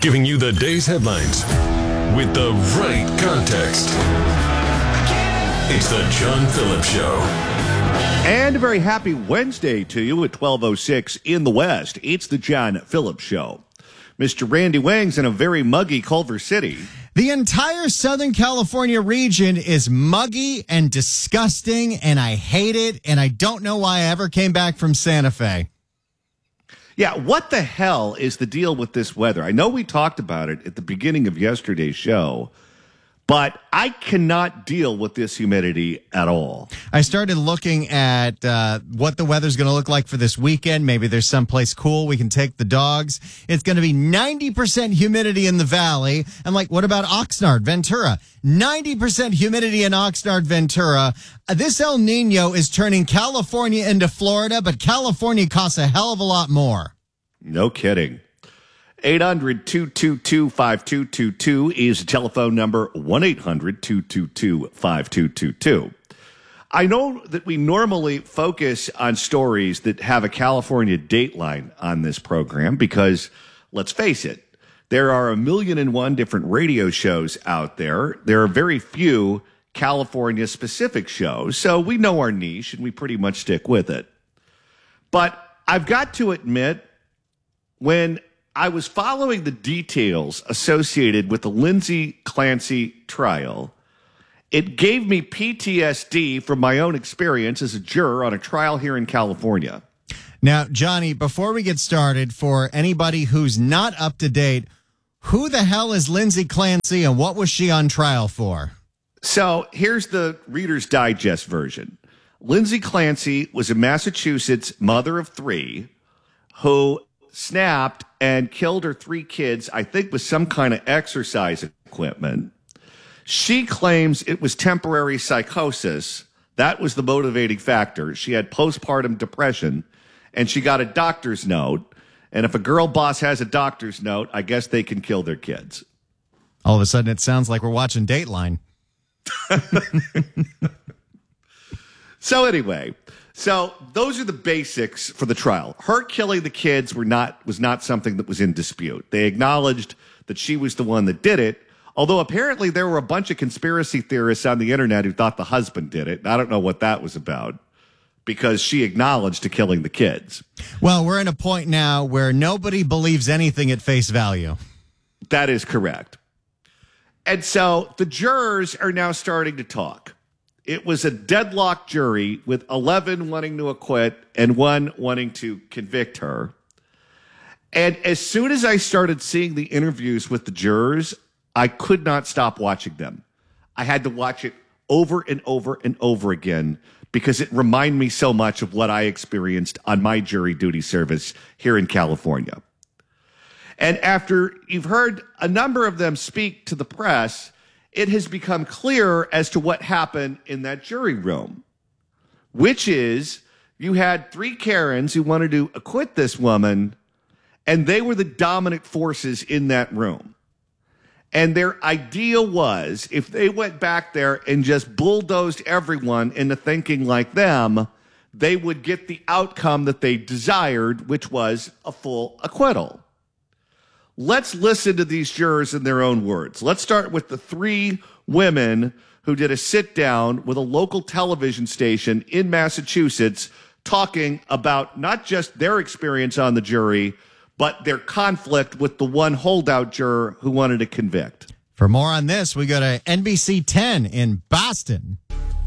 giving you the day's headlines with the right context. It's the John Phillips Show. And a very happy Wednesday to you at 12:06 in the West. It's the John Phillips Show. Mr. Randy Wang's in a very muggy Culver City. The entire Southern California region is muggy and disgusting, and I hate it, and I don't know why I ever came back from Santa Fe. Yeah, what the hell is the deal with this weather? I know we talked about it at the beginning of yesterday's show, but I cannot deal with this humidity at all. I started looking at what the weather's going to look like for this weekend. Maybe there's someplace cool we can take the dogs. It's going to be 90% humidity in the valley. I'm like, what about Oxnard, Ventura? 90% humidity in Oxnard, Ventura. This El Nino is turning California into Florida, but California costs a hell of a lot more. No kidding. 800-222-5222 is the telephone number, 1-800-222-5222. I know that we normally focus on stories that have a California dateline on this program because, let's face it, there are 1,000,001 different radio shows out there. There are very few California-specific shows, so we know our niche and we pretty much stick with it. But I've got to admit, when I was following the details associated with the Lindsay Clancy trial, it gave me PTSD from my own experience as a juror on a trial here in California. Now, Johnny, before we get started, for anybody who's not up to date, who the hell is Lindsay Clancy and what was she on trial for? So here's the Reader's Digest version. Lindsay Clancy was a Massachusetts mother of three who snapped and killed her three kids, I think with some kind of exercise equipment. She claims it was temporary psychosis. That was the motivating factor. She had postpartum depression, and she got a doctor's note. And if a girl boss has a doctor's note, I guess they can kill their kids. All of a sudden, it sounds like we're watching Dateline. So anyway, those are the basics for the trial. Her killing the kids was not something that was in dispute. They acknowledged that she was the one that did it, although apparently there were a bunch of conspiracy theorists on the internet who thought the husband did it. I don't know what that was about, because she acknowledged to killing the kids. Well, we're in a point now where nobody believes anything at face value. That is correct. And so the jurors are now starting to talk. It was a deadlock jury with 11 wanting to acquit and 1 wanting to convict her. And as soon as I started seeing the interviews with the jurors, I could not stop watching them. I had to watch it over and over and over again because it reminded me so much of what I experienced on my jury duty service here in California. And after you've heard a number of them speak to the press, it has become clear as to what happened in that jury room, which is you had 3 Karens who wanted to acquit this woman, and they were the dominant forces in that room. And their idea was if they went back there and just bulldozed everyone into thinking like them, they would get the outcome that they desired, which was a full acquittal. Let's listen to these jurors in their own words. Let's start with the 3 women who did a sit-down with a local television station in Massachusetts talking about not just their experience on the jury, but their conflict with the one holdout juror who wanted to convict. For more on this, we go to NBC 10 in Boston.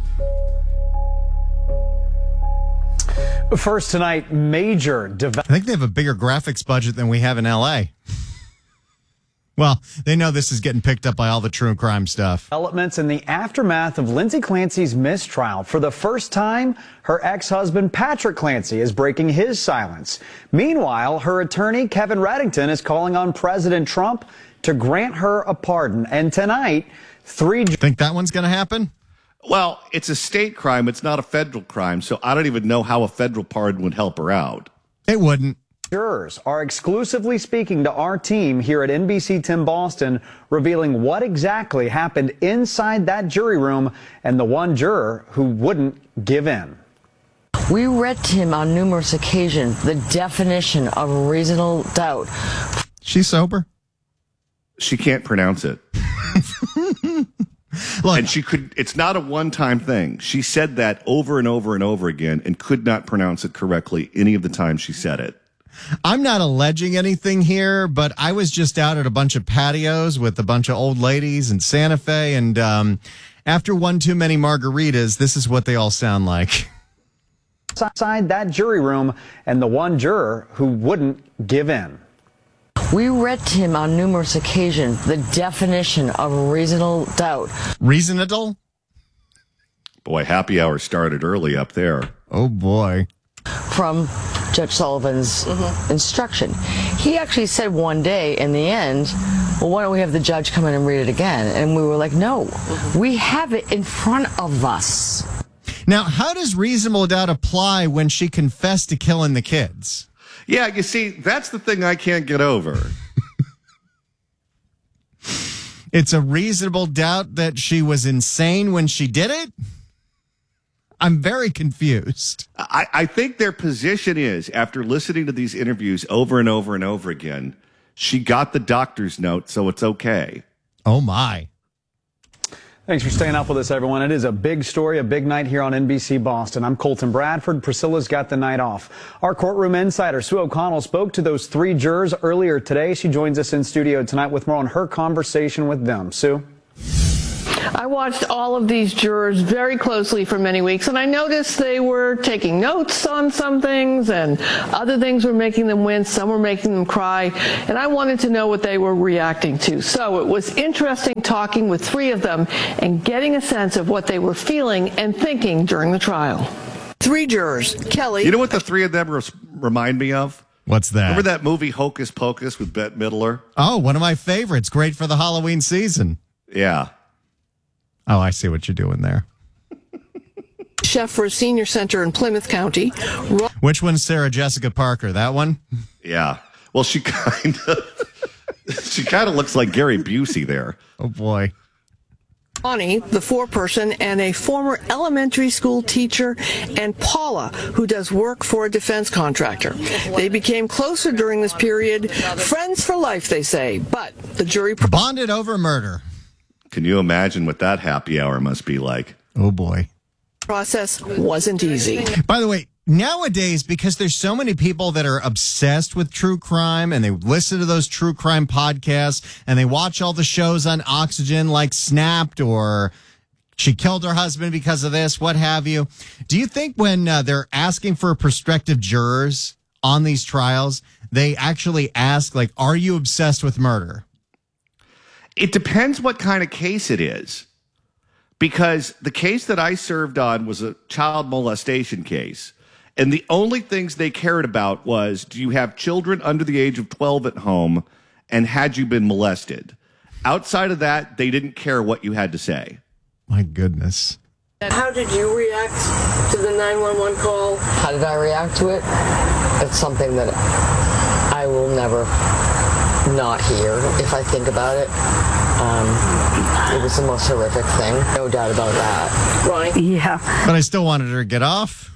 First tonight, major I think they have a bigger graphics budget than we have in L.A. Well, they know this is getting picked up by all the true crime stuff. Developments in the aftermath of Lindsay Clancy's mistrial. For the first time, her ex-husband Patrick Clancy is breaking his silence. Meanwhile, her attorney Kevin Reddington is calling on President Trump to grant her a pardon. And tonight, 3... Think that one's going to happen? Well, it's a state crime. It's not a federal crime. So I don't even know how a federal pardon would help her out. It wouldn't. Jurors are exclusively speaking to our team here at NBC 10 Boston, revealing what exactly happened inside that jury room and the one juror who wouldn't give in. We read to him on numerous occasions the definition of reasonable doubt. She's sober? She can't pronounce it. Look, And it's not a one-time thing. She said that over and over and over again and could not pronounce it correctly any of the time she said it. I'm not alleging anything here, but I was just out at a bunch of patios with a bunch of old ladies in Santa Fe, and after one too many margaritas, this is what they all sound like. Inside that jury room and the one juror who wouldn't give in. We read to him on numerous occasions the definition of reasonable doubt. Reasonable? Boy, happy hour started early up there. Oh, boy. From Judge Sullivan's instruction. He actually said one day in the end, well, why don't we have the judge come in and read it again? And we were like, no, we have it in front of us. Now, how does reasonable doubt apply when she confessed to killing the kids? Yeah, you see, that's the thing I can't get over. It's a reasonable doubt that she was insane when she did it? I'm very confused. I think their position is, after listening to these interviews over and over and over again, she got the doctor's note, so it's okay. Oh, my. Thanks for staying up with us, everyone. It is a big story, a big night here on NBC Boston. I'm Colton Bradford. Priscilla's got the night off. Our courtroom insider, Sue O'Connell, spoke to those 3 jurors earlier today. She joins us in studio tonight with more on her conversation with them. Sue? I watched all of these jurors very closely for many weeks, and I noticed they were taking notes on some things, and other things were making them wince, some were making them cry, and I wanted to know what they were reacting to. So it was interesting talking with 3 of them and getting a sense of what they were feeling and thinking during the trial. 3 jurors, Kelly. You know what the 3 of them remind me of? What's that? Remember that movie Hocus Pocus with Bette Midler? Oh, one of my favorites. Great for the Halloween season. Yeah. Oh, I see what you're doing there. Chef for a senior center in Plymouth County. Which one's Sarah Jessica Parker? That one? Yeah. Well, she kind of looks like Gary Busey there. Oh, boy. Bonnie, the 4-person, and a former elementary school teacher, and Paula, who does work for a defense contractor. They became closer during this period. Friends for life, they say. But the jury Bonded over murder. Can you imagine what that happy hour must be like? Oh, boy. process wasn't easy. By the way, nowadays, because there's so many people that are obsessed with true crime and they listen to those true crime podcasts and they watch all the shows on Oxygen like Snapped or She Killed Her Husband Because of This, what have you. Do you think when they're asking for prospective jurors on these trials, they actually ask, like, are you obsessed with murder? It depends what kind of case it is. Because the case that I served on was a child molestation case. And the only things they cared about was, do you have children under the age of 12 at home, and had you been molested? Outside of that, they didn't care what you had to say. My goodness. How did you react to the 911 call? How did I react to it? It's something that I will never not hear if I think about it. It was the most horrific thing. No doubt about that. Right. Yeah. But I still wanted her to get off.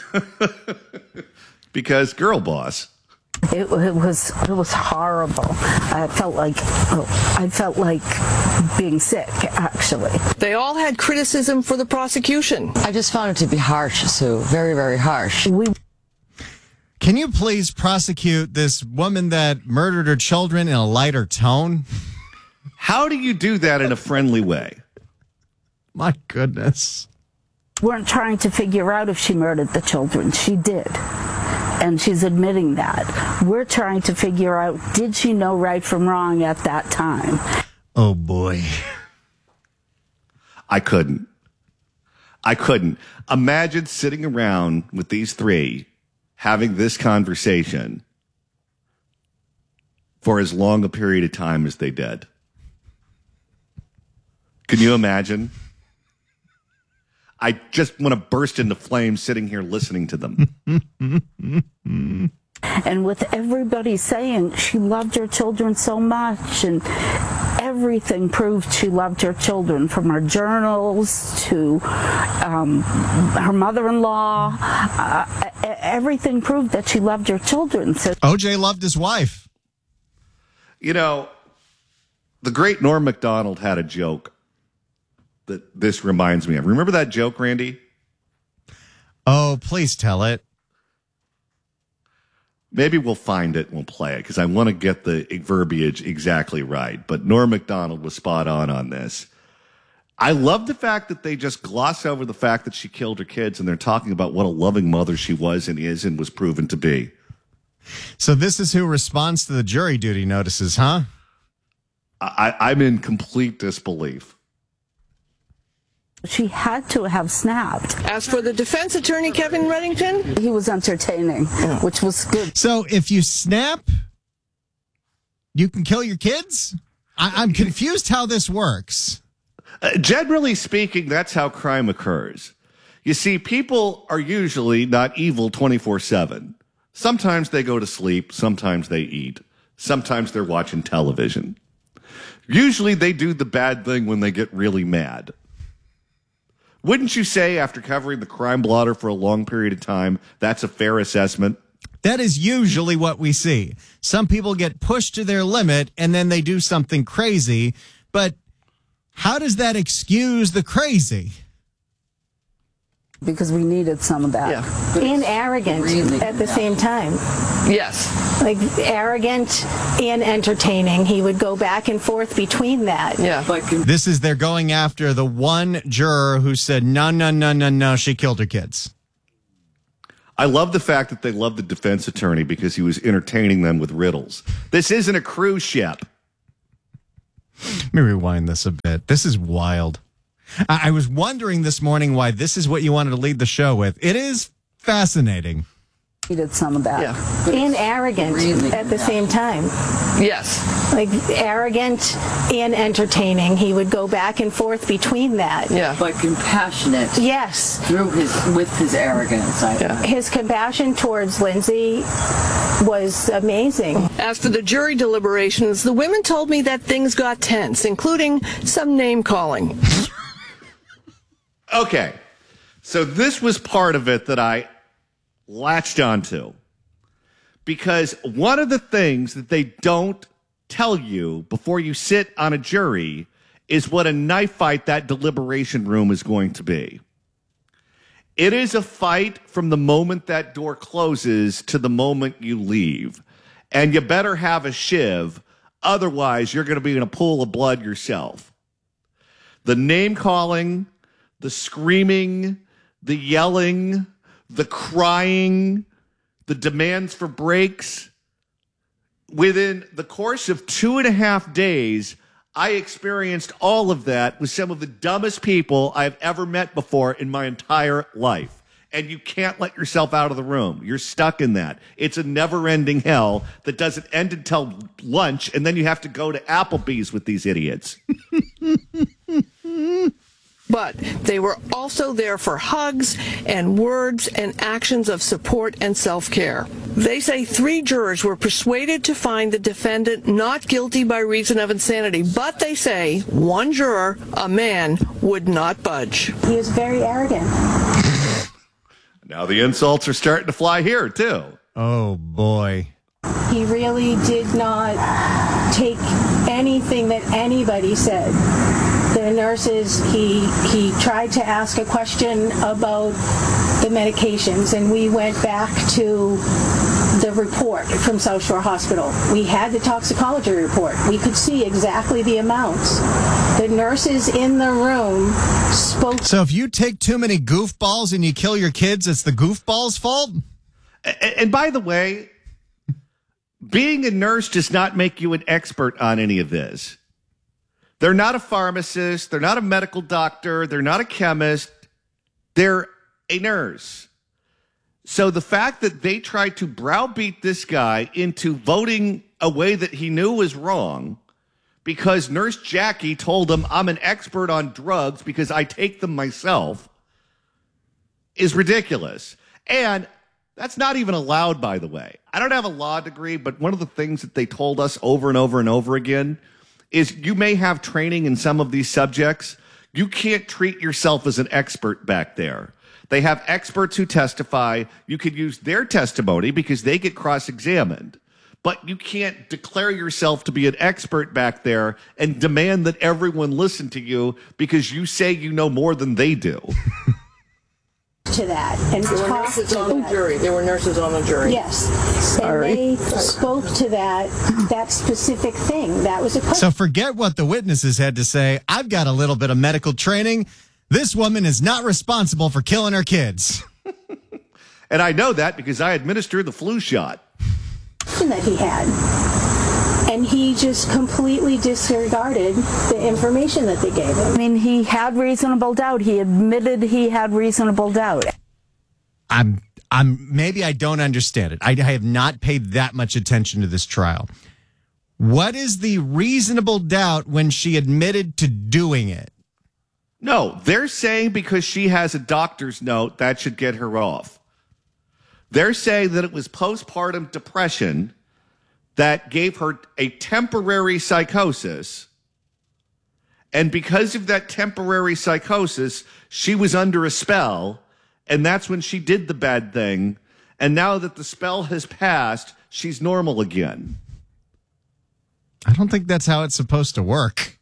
Because girl boss. It was horrible. I felt like being sick, actually. They all had criticism for the prosecution. I just found it to be harsh, Sue. Very, very harsh. Can you please prosecute this woman that murdered her children in a lighter tone? How do you do that in a friendly way? My goodness. Weren't trying to figure out if she murdered the children. She did. And she's admitting that. We're trying to figure out, did she know right from wrong at that time? Oh, boy. I couldn't. Imagine sitting around with these three having this conversation for as long a period of time as they did. Can you imagine? I just want to burst into flames sitting here listening to them. And with everybody saying she loved her children so much, and everything proved she loved her children, from her journals to her mother-in-law. Everything proved that she loved her children. So OJ loved his wife. You know, The great Norm Macdonald had a joke that this reminds me of. Remember that joke, Randy? Oh, please tell it. Maybe we'll find it and we'll play it because I want to get the verbiage exactly right. But Norm Macdonald was spot on this. I love the fact that they just gloss over the fact that she killed her kids and they're talking about what a loving mother she was and is and was proven to be. So this is who responds to the jury duty notices, huh? I'm in complete disbelief. She had to have snapped. As for the defense attorney, Kevin Reddington, He was entertaining, which was good. So if you snap, you can kill your kids? I'm confused how this works. Generally speaking, that's how crime occurs. You see, people are usually not evil 24/7. Sometimes they go to sleep. Sometimes they eat. Sometimes they're watching television. Usually they do the bad thing when they get really mad. Wouldn't you say, after covering the crime blotter for a long period of time, that's a fair assessment? That is usually what we see. Some people get pushed to their limit and then they do something crazy. But how does that excuse the crazy? Because we needed some of that. yeah, And arrogant at the same time. yes. Like arrogant and entertaining. He would go back and forth between that. Yeah. This is they're going after the one juror who said, no, she killed her kids. I love the fact that they love the defense attorney because he was entertaining them with riddles. This isn't a cruise ship. Let me rewind this a bit. This is wild. I was wondering this morning why this is what you wanted to lead the show with. It is fascinating. Needed some of that. Yeah. And arrogant at the same time. Yes. Like arrogant and entertaining. He would go back and forth between that. Yeah. But compassionate Yes. with his arrogance. His compassion towards Lindsay was amazing. As for the jury deliberations, the women told me that things got tense, including some name calling. Okay, so this was part of it that I latched onto. Because one of the things that they don't tell you before you sit on a jury is what a knife fight that deliberation room is going to be. It is a fight from the moment that door closes to the moment you leave. And you better have a shiv, otherwise you're going to be in a pool of blood yourself. The name calling, the screaming, the yelling, the crying, the demands for breaks. Within the course of 2.5 days, I experienced all of that with some of the dumbest people I've ever met before in my entire life. And you can't let yourself out of the room. You're stuck in that. It's a never-ending hell that doesn't end until lunch, and then you have to go to Applebee's with these idiots. But they were also there for hugs and words and actions of support and self-care. They say 3 jurors were persuaded to find the defendant not guilty by reason of insanity, but they say 1 juror, a man, would not budge. He was very arrogant. Now the insults are starting to fly here, too. Oh, boy. He really did not take anything that anybody said. The nurses, he tried to ask a question about the medications, and we went back to the report from South Shore Hospital. We had the toxicology report. We could see exactly the amounts. The nurses in the room spoke. So if you take too many goofballs and you kill your kids, it's the goofballs' fault? And by the way, being a nurse does not make you an expert on any of this. They're not a pharmacist. They're not a medical doctor. They're not a chemist. They're a nurse. So the fact that they tried to browbeat this guy into voting a way that he knew was wrong because Nurse Jackie told him, I'm an expert on drugs because I take them myself, is ridiculous. And that's not even allowed, by the way. I don't have a law degree, but one of the things that they told us over and over and over again is you may have training in some of these subjects. You can't treat yourself as an expert back there. They have experts who testify. You could use their testimony because they get cross-examined. but you can't declare yourself to be an expert back there and demand that everyone listen to you because you say you know more than they do. To that and There were talked nurses to on the that. jury. There were nurses on the jury. Yes. Sorry. And they spoke to that specific thing. That was a question. So forget what the witnesses had to say. I've got a little bit of medical training. This woman is not responsible for killing her kids. And I know that because I administered the flu shot. That he had. And he just completely disregarded the information that they gave him. I mean, he had reasonable doubt. He admitted he had reasonable doubt. I'm maybe I don't understand it. I have not paid that much attention to this trial. What is the reasonable doubt when she admitted to doing it? No, they're saying because she has a doctor's note, that should get her off. They're saying that it was postpartum depression that gave her a temporary psychosis. And because of that temporary psychosis, she was under a spell. And that's when she did the bad thing. And now that the spell has passed, she's normal again. I don't think that's how it's supposed to work.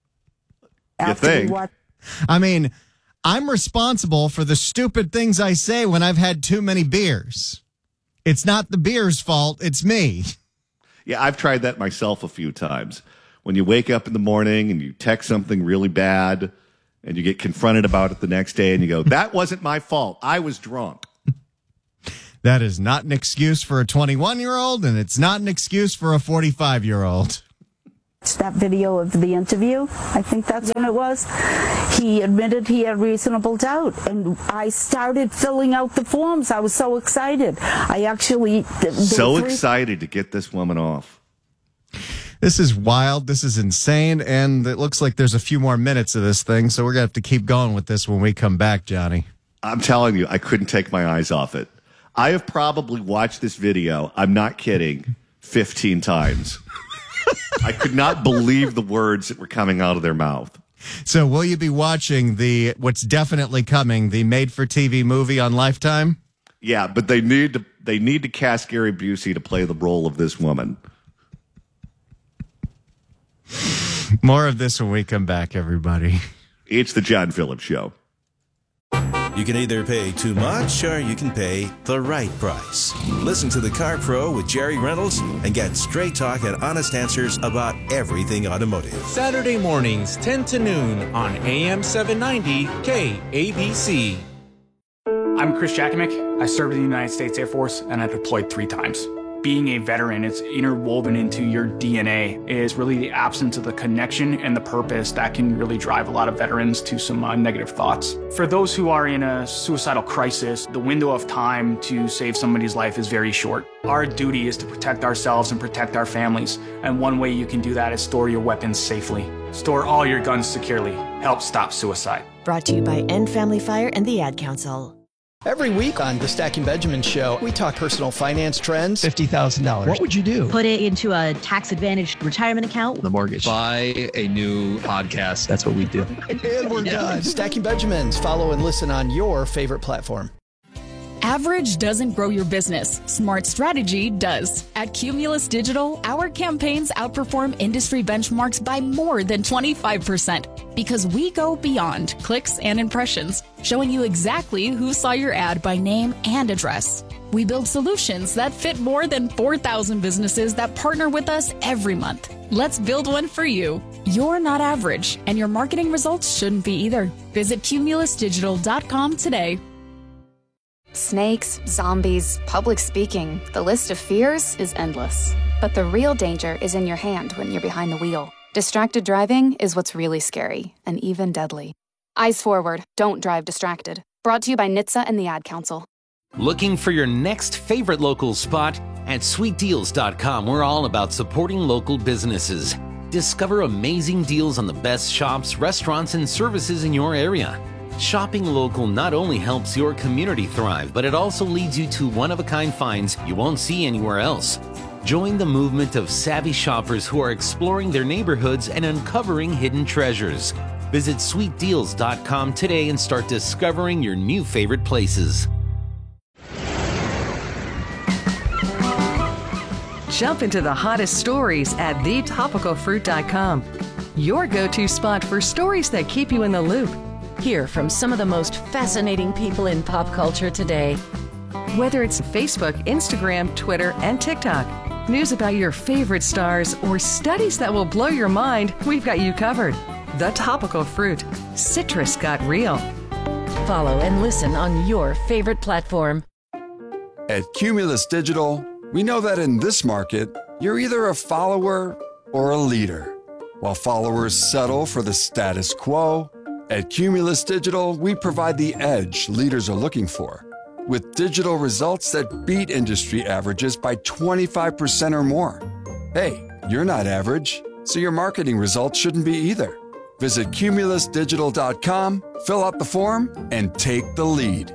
You think? I mean, I'm responsible for the stupid things I say when I've had too many beers. It's not the beer's fault. It's me. Yeah, I've tried that myself a few times. When you wake up in the morning and you text something really bad and you get confronted about it the next day and you go, that wasn't my fault. I was drunk. That is not an excuse for a 21-year-old, and it's not an excuse for a 45-year-old. That video of the interview, I think that's when it was. He admitted he had reasonable doubt, and I started filling out the forms. I was so excited. I actually Excited to get this woman off. This is wild. This is insane, and it looks like there's a few more minutes of this thing, so we're going to have to keep going with this when we come back, Johnny. I'm telling you, I couldn't take my eyes off it. I have probably watched this video, I'm not kidding, 15 times. I could not believe the words that were coming out of their mouth. So will you be watching what's definitely coming, the made-for-TV movie on Lifetime? Yeah, but they need to cast Gary Busey to play the role of this woman. More of this when we come back, everybody. It's the John Phillips Show. You can either pay too much or you can pay the right price. Listen to The Car Pro with Jerry Reynolds and get straight talk and honest answers about everything automotive. Saturday mornings, 10 to noon on AM 790 KABC. I'm Chris Jakovic. I served in the United States Air Force and I deployed 3 times. Being a veteran, it's interwoven into your DNA. It is really the absence of the connection and the purpose that can really drive a lot of veterans to some negative thoughts. For those who are in a suicidal crisis, the window of time to save somebody's life is very short. Our duty is to protect ourselves and protect our families. And one way you can do that is store your weapons safely. Store all your guns securely. Help stop suicide. Brought to you by End Family Fire and the Ad Council. Every week on the Stacking Benjamin Show, we talk personal finance trends. $50,000. What would you do? Put it into a tax-advantaged retirement account. The mortgage. Buy a new podcast. That's what we do. And we're done. Stacking Benjamins. Follow and listen on your favorite platform. Average doesn't grow your business. Smart strategy does. At Cumulus Digital, our campaigns outperform industry benchmarks by more than 25% because we go beyond clicks and impressions, showing you exactly who saw your ad by name and address. We build solutions that fit more than 4,000 businesses that partner with us every month. Let's build one for you. You're not average, and your marketing results shouldn't be either. Visit cumulusdigital.com today. Snakes, zombies, public speaking, the list of fears is endless. But the real danger is in your hand when you're behind the wheel. Distracted driving is what's really scary and even deadly. Eyes forward, don't drive distracted. Brought to you by NHTSA and the Ad Council. Looking for your next favorite local spot? At sweetdeals.com, we're all about supporting local businesses. Discover amazing deals on the best shops, restaurants, and services in your area. Shopping local not only helps your community thrive, but it also leads you to one-of-a-kind finds you won't see anywhere else. Join the movement of savvy shoppers who are exploring their neighborhoods and uncovering hidden treasures. Visit sweetdeals.com today and start discovering your new favorite places. Jump into the hottest stories at thetopicalfruit.com. Your go-to spot for stories that keep you in the loop. Hear from some of the most fascinating people in pop culture today. Whether it's Facebook, Instagram, Twitter, and TikTok, news about your favorite stars, or studies that will blow your mind, we've got you covered. The Topical Fruit. Citrus got real. Follow and listen on your favorite platform. At Cumulus Digital, we know that in this market, you're either a follower or a leader. While followers settle for the status quo, at Cumulus Digital, we provide the edge leaders are looking for, with digital results that beat industry averages by 25% or more. Hey, you're not average, so your marketing results shouldn't be either. Visit cumulusdigital.com, fill out the form, and take the lead.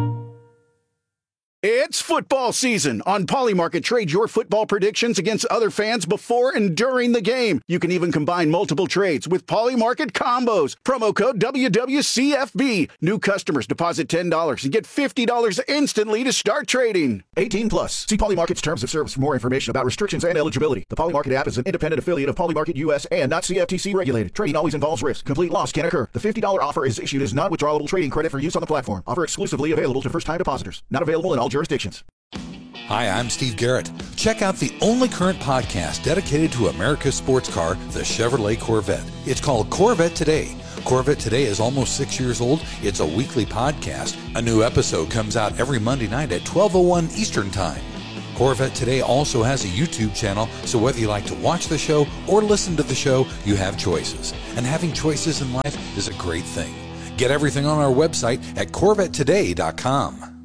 It's football season. On Polymarket, trade your football predictions against other fans before and during the game. You can even combine multiple trades with Polymarket combos. Promo code WWCFB. New customers deposit $10 and get $50 instantly to start trading. 18 plus. See Polymarket's terms of service for more information about restrictions and eligibility. The Polymarket app is an independent affiliate of Polymarket US and not CFTC regulated. Trading always involves risk. Complete loss can occur. The $50 offer is issued as non-withdrawable trading credit for use on the platform. Offer exclusively available to first-time depositors. Not available in all jurisdictions. Hi, I'm Steve Garrett. Check out the only current podcast dedicated to America's sports car, the Chevrolet Corvette. It's called Corvette Today. Corvette Today is almost 6 years old. It's a weekly podcast. A new episode comes out every Monday night at 12:01 Eastern Time. Corvette Today also has a YouTube channel, so whether you like to watch the show or listen to the show, you have choices. And having choices in life is a great thing. Get everything on our website at CorvetteToday.com.